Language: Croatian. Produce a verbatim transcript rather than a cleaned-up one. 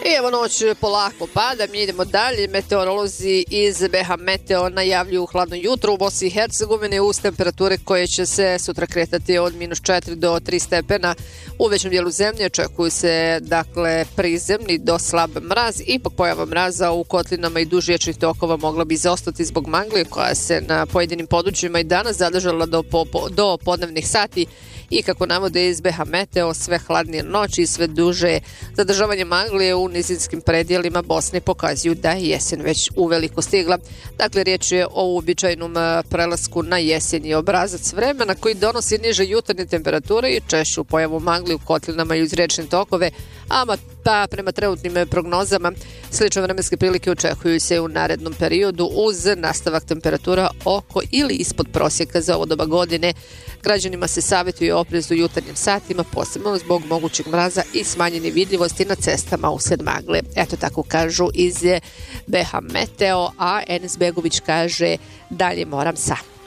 I evo noć polako pada, mi idemo dalje. Meteorolozi iz B H Meteo najavljuju hladno jutro u Bosni i Hercegovini uz temperature koje će se sutra kretati od minus četiri do tri stepena. U većem dijelu zemlje očekuju se dakle prizemni do slab mraz. Ipak pojava mraza u kotlinama i duž riječnih tokova mogla bi izostati zbog magle koja se na pojedinim područjima i danas zadržala do, po, do podnevnih sati. I kako navode iz B H Meteo, sve hladnije noći i sve duže zadržavanje magle u nizinskim predjelima Bosne pokazuju da je jesen već uveliko stigla. Dakle, riječ je o uobičajenom prelasku na jesenji obrazac vremena koji donosi niže jutarnje temperature i češću pojavu magle u kotlinama i uz riječne tokove, a pa prema trenutnim prognozama slične vremenske prilike očekuju se u narednom periodu uz nastavak temperatura oko ili ispod prosjeka za ovo doba godine. Građanima se savjetuje oprez u jutarnjim satima, posebno zbog mogućeg mraza i smanjene vidljivosti na cestama uslijed magle. Eto tako kažu iz B H Meteo, a Enes Begović kaže dalje moram sa.